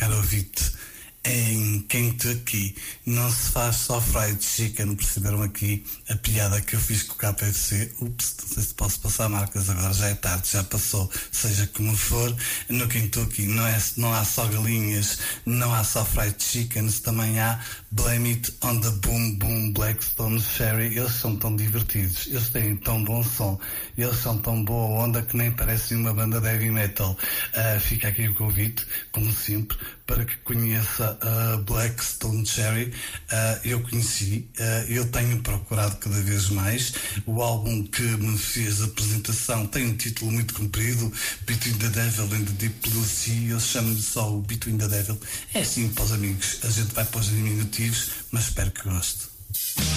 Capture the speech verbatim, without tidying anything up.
caro ouvinte, em Kentucky não se faz só fried chicken. Perceberam aqui a piada que eu fiz com o K F C? Ups, não sei se posso passar marcas, agora já é tarde, já passou. Seja como for, no Kentucky não, é, não há só galinhas, não há só fried chickens, também há Blame It on the Boom Boom Blackstone Sherry. Eles são tão divertidos, eles têm tão bom som, eles são tão boa onda que nem parecem uma banda de heavy metal. Uh, fica aqui o convite, como sempre, para que conheça a uh, Blackstone Cherry. Uh, eu conheci, uh, eu tenho procurado cada vez mais. O álbum que me fez a apresentação tem um título muito comprido, Between the Devil and the Deep Blue Sea. Eu chamo-lhe só o Between the Devil. É assim para os amigos, a gente vai para os diminutivos, mas espero que goste.